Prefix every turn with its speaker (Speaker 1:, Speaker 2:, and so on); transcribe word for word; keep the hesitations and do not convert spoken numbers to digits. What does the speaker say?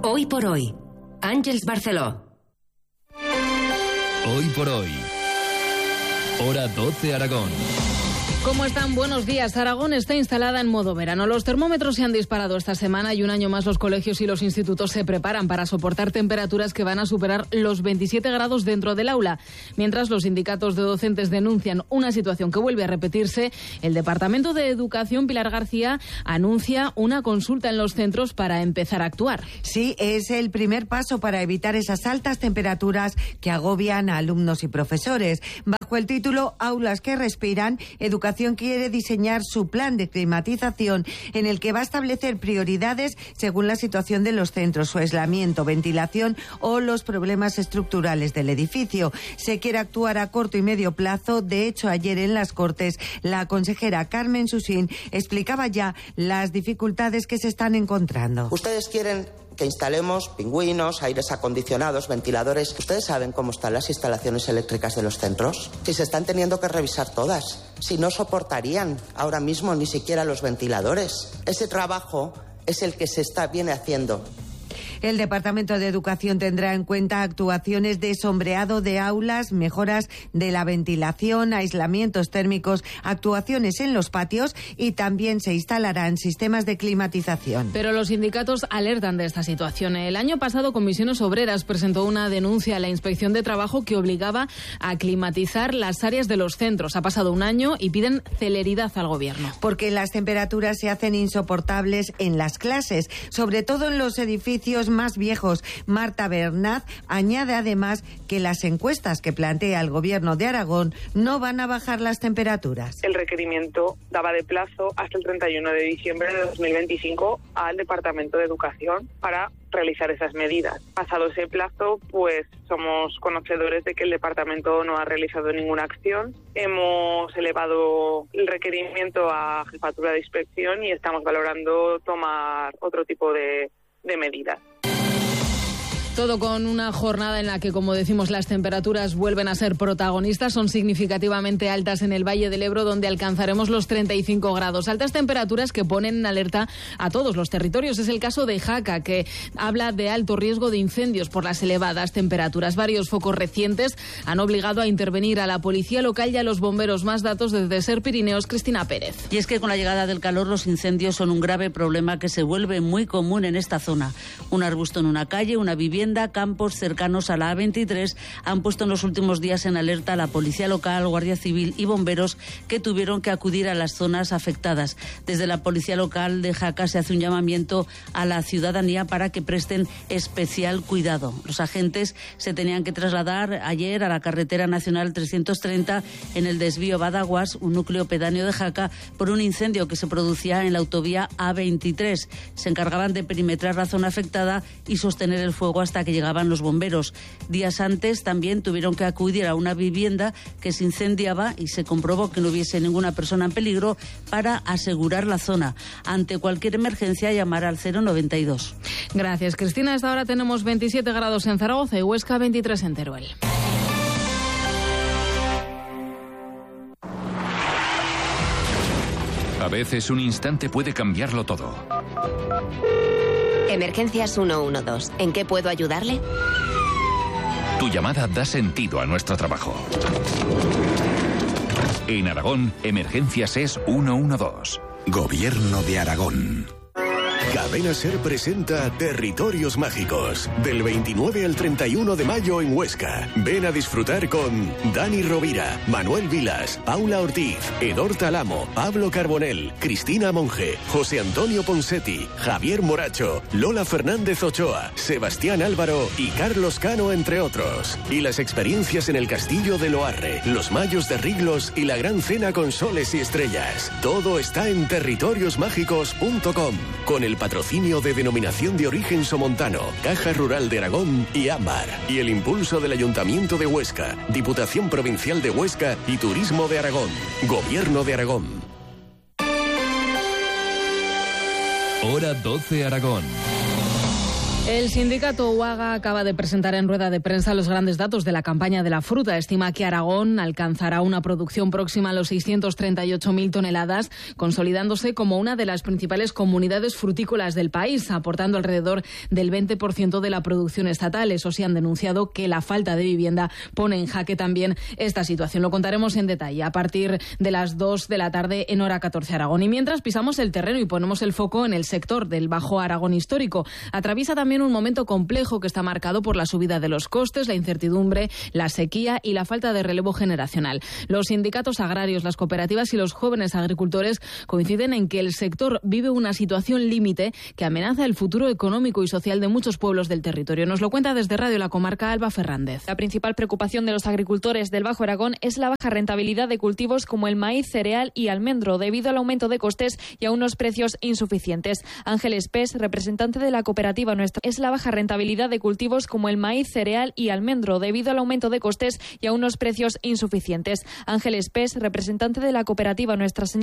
Speaker 1: Hoy por hoy. Àngels Barceló.
Speaker 2: Hoy por hoy. Hora doce Aragón.
Speaker 3: ¿Cómo están? Buenos días. Aragón está instalada en modo verano. Los termómetros se han disparado esta semana y un año más los colegios y los institutos se preparan para soportar temperaturas que van a superar los veintisiete grados dentro del aula. Mientras los sindicatos de docentes denuncian una situación que vuelve a repetirse, el Departamento de Educación, Pilar García, anuncia una consulta en los centros para empezar a actuar.
Speaker 4: Sí, es el primer paso para evitar esas altas temperaturas que agobian a alumnos y profesores. Bajo el título Aulas que respiran, Educación quiere diseñar su plan de climatización en el que va a establecer prioridades según la situación de los centros, su aislamiento, ventilación o los problemas estructurales del edificio. Se quiere actuar a corto y medio plazo. De hecho, ayer en las Cortes, la consejera Carmen Susín explicaba ya las dificultades que se están encontrando.
Speaker 5: Ustedes quieren que instalemos pingüinos, aires acondicionados, ventiladores. ¿Ustedes saben cómo están las instalaciones eléctricas de los centros? Si se están teniendo que revisar todas. Si no soportarían ahora mismo ni siquiera los ventiladores. Ese trabajo es el que se está viene haciendo.
Speaker 4: El Departamento de Educación tendrá en cuenta actuaciones de sombreado de aulas, mejoras de la ventilación, aislamientos térmicos, actuaciones en los patios y también se instalarán sistemas de climatización.
Speaker 3: Pero los sindicatos alertan de esta situación. El año pasado, Comisiones Obreras presentó una denuncia a la Inspección de Trabajo que obligaba a climatizar las áreas de los centros. Ha pasado un año y piden celeridad al Gobierno.
Speaker 4: Porque las temperaturas se hacen insoportables en las clases, sobre todo en los edificios más viejos. Marta Bernaz añade además que las encuestas que plantea el Gobierno de Aragón no van a bajar las temperaturas.
Speaker 6: El requerimiento daba de plazo hasta el treinta y uno de diciembre de dos mil veinticinco al Departamento de Educación para realizar esas medidas. Pasado ese plazo, pues somos conocedores de que el departamento no ha realizado ninguna acción. Hemos elevado el requerimiento a Jefatura de Inspección y estamos valorando tomar otro tipo de, de medidas.
Speaker 3: Todo con una jornada en la que, como decimos, las temperaturas vuelven a ser protagonistas. Son significativamente altas en el Valle del Ebro, donde alcanzaremos los treinta y cinco grados. Altas temperaturas que ponen en alerta a todos los territorios. Es el caso de Jaca, que habla de alto riesgo de incendios por las elevadas temperaturas. Varios focos recientes han obligado a intervenir a la policía local y a los bomberos. Más datos desde Ser Pirineos, Cristina Pérez.
Speaker 7: Y es que con la llegada del calor, los incendios son un grave problema que se vuelve muy común en esta zona. Un arbusto en una calle, una vivienda, campos cercanos a la A veintitrés han puesto en los últimos días en alerta a la policía local, Guardia Civil y bomberos, que tuvieron que acudir a las zonas afectadas. Desde la policía local de Jaca se hace un llamamiento a la ciudadanía para que presten especial cuidado. Los agentes se tenían que trasladar ayer a la carretera nacional trescientos treinta en el desvío Badaguas, un núcleo pedáneo de Jaca, por un incendio que se producía en la autovía A veintitrés. Se encargaban de perimetrar la zona afectada y sostener el fuego hasta que llegaban los bomberos. Días antes también tuvieron que acudir a una vivienda que se incendiaba y se comprobó que no hubiese ninguna persona en peligro para asegurar la zona. Ante cualquier emergencia, llamar al cero noventa y dos.
Speaker 3: Gracias, Cristina. A esta hora tenemos veintisiete grados en Zaragoza y Huesca, veintitrés en Teruel.
Speaker 2: A veces un instante puede cambiarlo todo.
Speaker 1: Emergencias ciento doce. ¿En qué puedo ayudarle?
Speaker 2: Tu llamada da sentido a nuestro trabajo. En Aragón, Emergencias es ciento doce.
Speaker 8: Gobierno de Aragón. Cadena Ser presenta Territorios Mágicos, del veintinueve al treinta y uno de mayo en Huesca. Ven a disfrutar con Dani Rovira, Manuel Vilas, Paula Ortiz, Edor Talamo, Pablo Carbonell, Cristina Monge, José Antonio Ponsetti, Javier Moracho, Lola Fernández Ochoa, Sebastián Álvaro y Carlos Cano, entre otros. Y las experiencias en el Castillo de Loarre, los Mayos de Riglos y la Gran Cena con Soles y Estrellas. Todo está en territorios mágicos punto com, con el patrocinio de Denominación de Origen Somontano, Caja Rural de Aragón y Ámbar, y el impulso del Ayuntamiento de Huesca, Diputación Provincial de Huesca y Turismo de Aragón. Gobierno de Aragón.
Speaker 2: Hora doce Aragón.
Speaker 3: El sindicato UAGA acaba de presentar en rueda de prensa los grandes datos de la campaña de la fruta. Estima que Aragón alcanzará una producción próxima a los seiscientos treinta y ocho mil toneladas, consolidándose como una de las principales comunidades frutícolas del país, aportando alrededor del veinte por ciento de la producción estatal. Eso sí, han denunciado que la falta de vivienda pone en jaque también esta situación. Lo contaremos en detalle a partir de las dos de la tarde en hora catorce Aragón. Y mientras pisamos el terreno y ponemos el foco en el sector del Bajo Aragón histórico, atraviesa también un momento complejo que está marcado por la subida de los costes, la incertidumbre, la sequía y la falta de relevo generacional. Los sindicatos agrarios, las cooperativas y los jóvenes agricultores coinciden en que el sector vive una situación límite que amenaza el futuro económico y social de muchos pueblos del territorio. Nos lo cuenta desde Radio La Comarca Alba Fernández.
Speaker 9: La principal preocupación de los agricultores del Bajo Aragón es la baja rentabilidad de cultivos como el maíz, cereal y almendro, debido al aumento de costes y a unos precios insuficientes. Ángeles Pes, representante de la cooperativa Nuestra, es la baja rentabilidad de cultivos como el maíz, cereal y almendro, debido al aumento de costes y a unos precios insuficientes. Ángeles Pes, representante de la cooperativa Nuestra Señora